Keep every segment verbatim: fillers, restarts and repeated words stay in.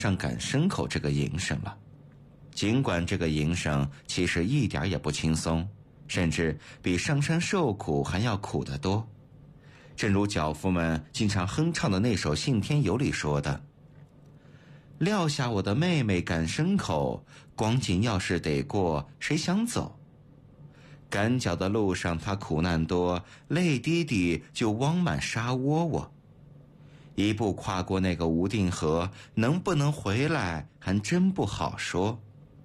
上赶牲口这个营生了。尽管这个营生其实一点也不轻松，甚至比上山受苦还要苦得多。正如脚夫们经常哼唱的那首《信天游》里说的：撂下我的妹妹赶牲口，光景要是得过，谁想走？赶脚的路上她苦难多，泪滴滴就汪满沙窝窝。一步跨过那个无定河，能不能回来还真不好说。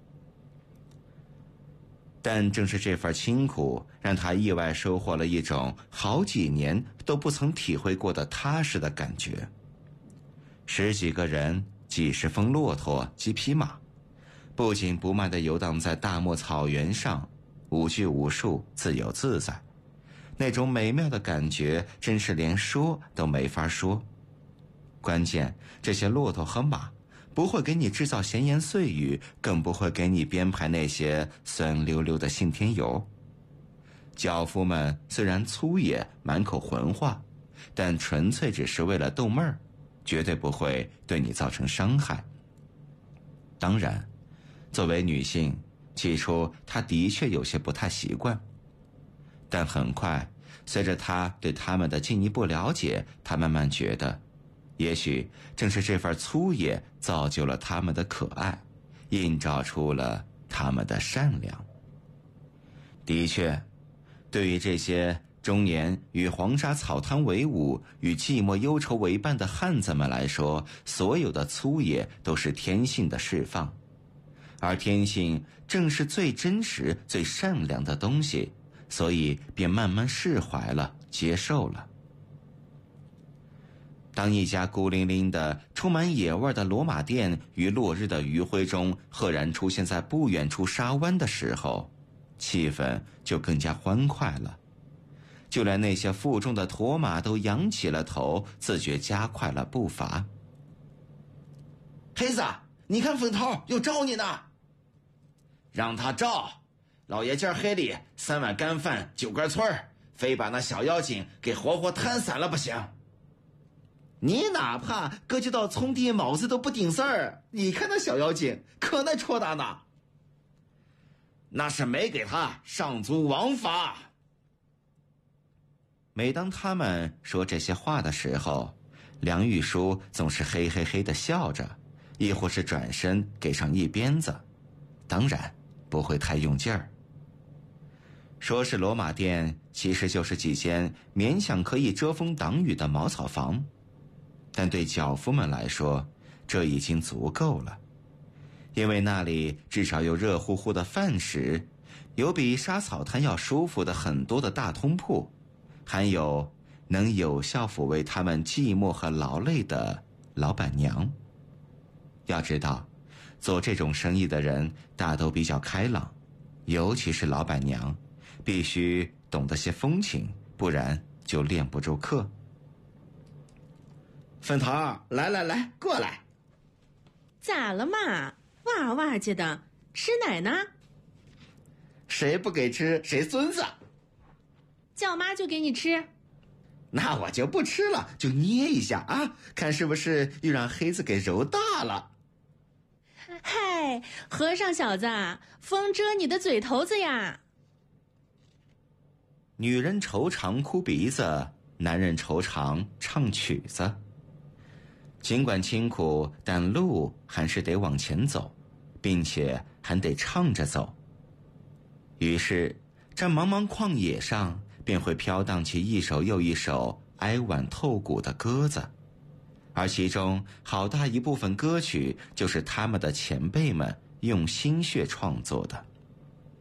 但正是这份辛苦，让他意外收获了一种好几年都不曾体会过的踏实的感觉。十几个人，几十峰骆驼，几匹马，不紧不慢地游荡在大漠草原上，无拘无束，自由自在。那种美妙的感觉，真是连说都没法说。关键，这些骆驼和马不会给你制造闲言碎语，更不会给你编排那些酸溜溜的信天游。脚夫们虽然粗野，满口混话，但纯粹只是为了逗闷儿，绝对不会对你造成伤害。当然，作为女性，起初她的确有些不太习惯，但很快随着她对他们的进一步了解，她慢慢觉得也许正是这份粗野造就了他们的可爱，映照出了他们的善良。的确，对于这些终年与黄沙草滩为伍，与寂寞忧愁为伴的汉子们来说，所有的粗野都是天性的释放，而天性正是最真实最善良的东西，所以便慢慢释怀了，接受了。当一家孤零零的充满野味的骡马店于落日的余晖中赫然出现在不远处沙湾的时候，气氛就更加欢快了。就连那些负重的驼马都仰起了头，自觉加快了步伐。 黑子，你看粉头又招你呢。让他招，老爷今儿黑里三碗干饭九根村儿，非把那小妖精给活活摊散了不行。你哪怕搁就到葱地卯子都不顶事儿，你看那小妖精可那戳打呢。那是没给他上足王法。 每当他们说这些话的时候，梁玉书总是嘿嘿嘿地笑着，亦或是转身给上一鞭子，当然不会太用劲儿。说是骡马店，其实就是几间勉强可以遮风挡雨的茅草房，但对脚夫们来说，这已经足够了，因为那里至少有热乎乎的饭食，有比沙草滩要舒服的很多的大通铺，还有能有效抚慰他们寂寞和劳累的老板娘。要知道，做这种生意的人大都比较开朗，尤其是老板娘，必须懂得些风情，不然就练不住客。 粉头，来来来，过来。 咋了嘛？哇哇家的，吃奶呢？ 谁不给吃谁孙子。 叫妈就给你吃。 那我就不吃了，就捏一下啊，看是不是又让黑子给揉大了。 嗨，和尚小子，风遮你的嘴头子呀。 女人愁肠哭鼻子，男人愁肠唱曲子。尽管辛苦，但路还是得往前走，并且还得唱着走。于是这茫茫旷野上便会飘荡起一首又一首哀婉透骨的歌子，而其中好大一部分歌曲就是他们的前辈们用心血创作的。